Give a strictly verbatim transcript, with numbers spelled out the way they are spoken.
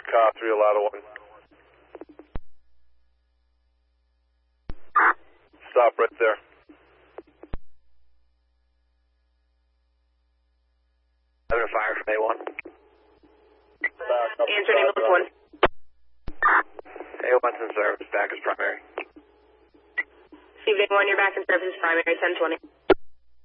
car, three a lot of one. Stop right there. Having a fire from A one. Answer name of one. A one's in service, back is primary. Received A one, you're back in service, primary ten twenty.